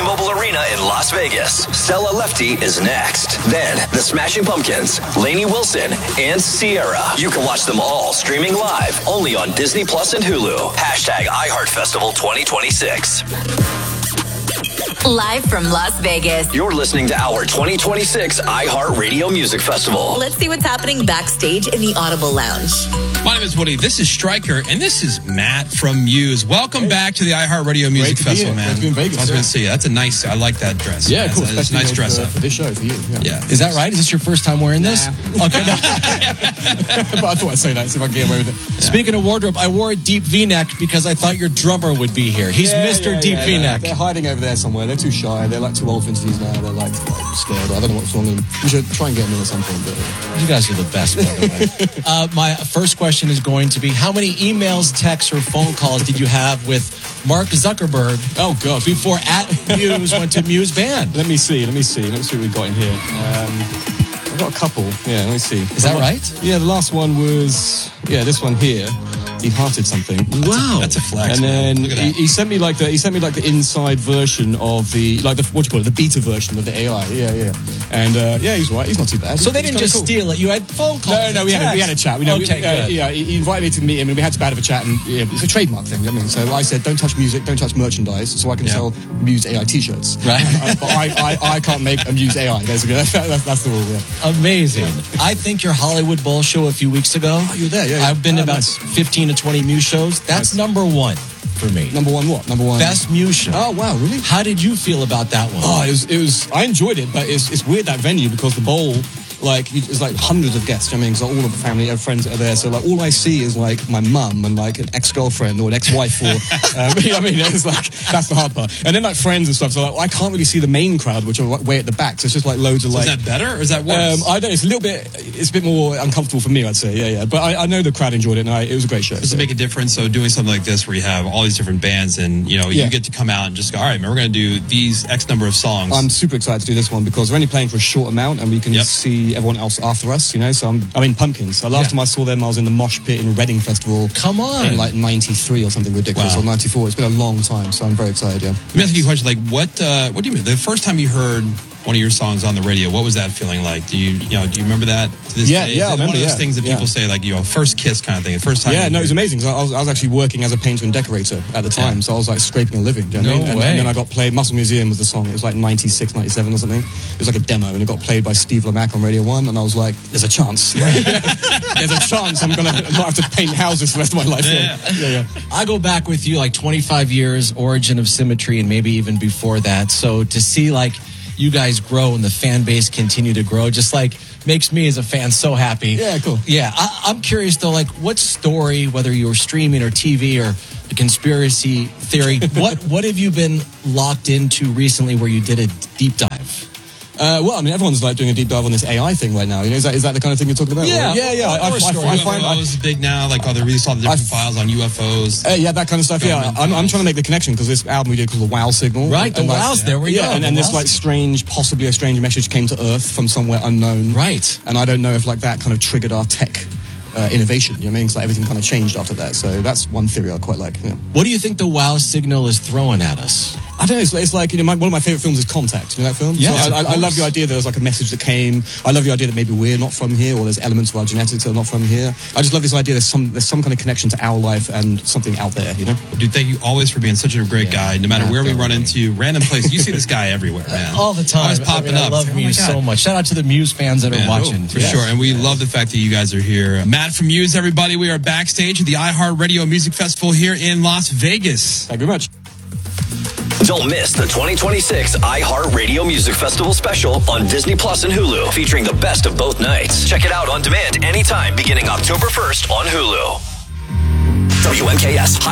T-Mobile Arena in Las Vegas. Stella Lefty is next. Then, the Smashing Pumpkins, Lainey Wilson, and Sierra. You can watch them all streaming live only on Disney Plus and Hulu. Hashtag iHeartFestival 2026. Live from Las Vegas. You're listening to our 2026 iHeart Radio Music Festival. Let's see what's happening backstage in the Audible Lounge. My name is Woody. This is Stryker, and this is Matt from Muse. Welcome back to the iHeart Radio Music Festival, man. Great to be in Vegas. I was going to say, that's a nice, I like that dress. Yeah, cool. That's a nice dress up. For this show, for you. Yeah. Is that right? Is this your first time wearing this? Okay. But I thought I'd say that, see if I can get away with it. Yeah. Speaking of wardrobe, I wore a deep V-neck because I thought your drummer would be here. He's Mr. Deep V-neck. They're hiding over there somewhere. They're too shy. They're like too old for interviews now. They're like scared. I don't know what's wrong with them. We should try and get them in at some point. But you guys are the best, by the way. My first question is going to be, how many emails, texts, or phone calls did you have with Mark Zuckerberg? Oh, God. Before @Muse went to Muse Band. Let me see what we've got in here. I've got a couple. Yeah, let me see. Is that right? Yeah, the last one was, this one here. He hearted something. Wow, that's a flex. And then Look at that. he sent me like the inside version of the the beta version of the AI. Yeah. And he's right. He's not too bad. So they didn't just steal it. You had phone calls. No, we had a chat. Good. He invited me to meet him, and we had a bit of a chat. And it's a trademark thing. I mean, so I said, don't touch music, don't touch merchandise, so I can sell Muse AI T-shirts. Right. But I can't make a Muse AI. Basically, that's the rule. Yeah. Amazing. I think your Hollywood Bowl show a few weeks ago. Oh, you were there. Yeah. I've been to about 15 to 20 Muse shows. That's number one for me. Number one what? Number one. Best Muse show. Oh, wow, really? How did you feel about that one? Oh, it was. I enjoyed it, but it's weird, that venue, because the bowl, it's like hundreds of guests. I mean, all of the family and friends are there. So all I see is like my mum and like an ex-girlfriend or an ex-wife or, it's like, that's the hard part. And then like friends and stuff. So I can't really see the main crowd, which are way at the back. So it's just like loads of Is that better or is that worse? I don't. It's a bit more uncomfortable for me, I'd say. Yeah. But I know the crowd enjoyed it, and it was a great show. Does it make a difference? So doing something like this where you have all these different bands and, you get to come out and just go, all right, man, we're going to do these X number of songs. I'm super excited to do this one because we're only playing for a short amount and we can see everyone else after us, So I'm in Pumpkins. So last time I saw them, I was in the Mosh Pit in Reading Festival. Come on. In like 93 or something ridiculous, or 94. It's been a long time, so I'm very excited, yeah. Let me ask you a question. Like, what do you mean? The first time you heard one of your songs on the radio, what was that feeling like? Do you remember that to this day? Yeah, I remember. One of those things that people say, like, first kiss kind of thing. The first time. Yeah, no, it was amazing. So I was actually working as a painter and decorator at the time, so I was like scraping a living. Do you know what I mean? way. And then I got played. Muscle Museum was the song. It was like 96, 97 or something. It was like a demo, and it got played by Steve Lamacq on Radio 1, and I was like, there's a chance. There's a chance I'm going to not have to paint houses for the rest of my life. Yeah. I go back with you like 25 years, Origin of Symmetry, and maybe even before that. So to see like you guys grow and the fan base continue to grow, just like makes me as a fan so happy. Yeah, cool. Yeah, I'm curious though, like what story, whether you were streaming or TV or a conspiracy theory, what have you been locked into recently where you did a deep dive? Everyone's like doing a deep dive on this AI thing right now. Is that the kind of thing you're talking about? Yeah. I find UFOs big now. Like, they released all the different files on UFOs. That kind of stuff. Yeah, I'm trying to make the connection because this album we did called The Wow Signal. Right, the Wows. There we go. And this like possibly a strange message came to Earth from somewhere unknown. Right. And I don't know if that kind of triggered our tech innovation. You know what I mean? So everything kind of changed after that. So that's one theory I quite like. Yeah. What do you think the Wow signal is throwing at us? I don't know. It's like one of my favorite films is Contact. You know that film? Yeah. So I love the idea that there's like a message that came. I love the idea that maybe we're not from here, or there's elements of our genetics that are not from here. I just love this idea there's some kind of connection to our life and something out there. Dude, thank you always for being such a great guy. No matter where we run into, random places, you see this guy everywhere, man. All the time. Always popping up. I love Muse so much. Shout out to the Muse fans that are watching. For sure. And we love the fact that you guys are here. Matt from Muse, everybody. We are backstage at the iHeart Radio Music Festival here in Las Vegas. Thank you very much. Don't miss the 2026 iHeart Radio Music Festival special on Disney Plus and Hulu, featuring the best of both nights. Check it out on demand anytime beginning October 1st on Hulu. WMKS High